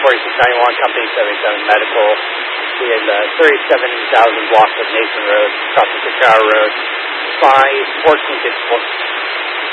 4691, Company 77 Medical. We have 37,000 blocks of Mason Road, across the 6-hour road, 1454.